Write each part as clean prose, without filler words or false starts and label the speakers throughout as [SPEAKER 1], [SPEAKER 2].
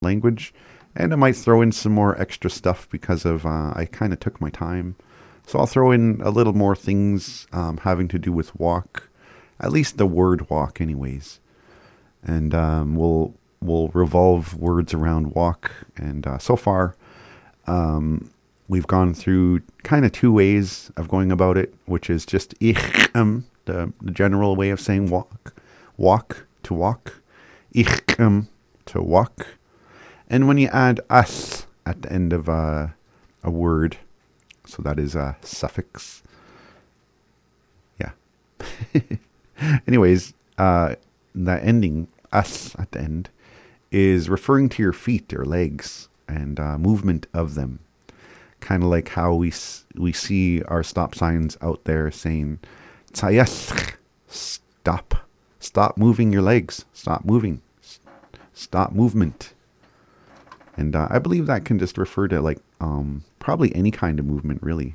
[SPEAKER 1] language. And I might throw in some more extra stuff because of I kind of took my time. So I'll throw in a little more things having to do with walk, at least the word walk, anyways. And we'll revolve words around walk. And so far, we've gone through kind of two ways of going about it, which is just ich, the general way of saying walk to walk, ich, to walk. And when you add as at the end of a word, so that is a suffix. Yeah. Anyways, that ending, as at the end, is referring to your feet or legs and movement of them. Kind of like how we see our stop signs out there saying, "Tsayask," stop. Stop moving your legs. Stop moving. Stop movement. And I believe that can just refer to like probably any kind of movement, really.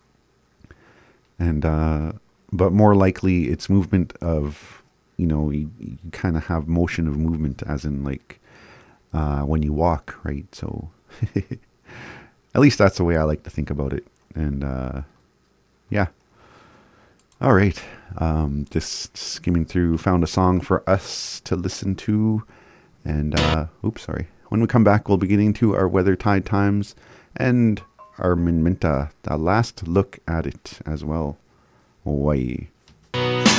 [SPEAKER 1] And but more likely, it's movement of you kind of have motion of movement, as in like when you walk, right? So at least that's the way I like to think about it. And yeah, all right. Just skimming through, found a song for us to listen to, and oops, sorry. When we come back, we'll be getting to our weather tide times and our Minminta, the last look at it as well. Hawaii.